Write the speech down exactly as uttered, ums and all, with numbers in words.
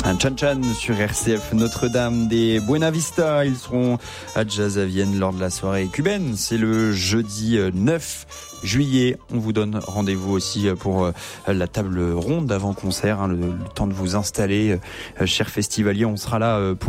un Chan-Chan sur R C F Notre-Dame des Buena Vista. Ils seront à Jazz à Vienne lors de la soirée cubaine. C'est le jeudi neuf juillet. On vous donne rendez-vous aussi pour la table ronde avant concert, hein, le, le temps de vous installer. Chers festivaliers, on sera là pour